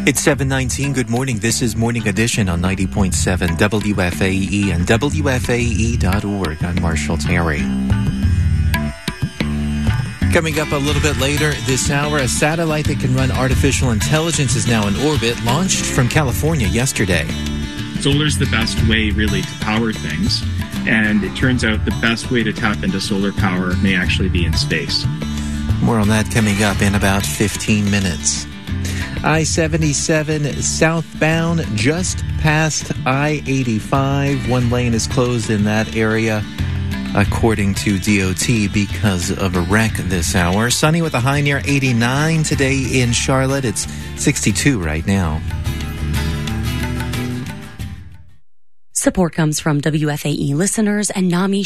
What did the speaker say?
It's 7:19. Good morning. This is Morning Edition on 90.7 WFAE and WFAE.org. I'm Marshall Terry. Coming up a little bit later this hour, a satellite that can run artificial intelligence is now in orbit, launched from California yesterday. Solar's the best way, really, to power things. And it turns out the best way to tap into solar power may actually be in space. More on that coming up in about 15 minutes. I-77 southbound just past I-85. One lane is closed in that area, according to DOT, because of a wreck this hour. Sunny with a high near 89 today in Charlotte. It's 62 right now. Support comes from WFAE listeners and NAMI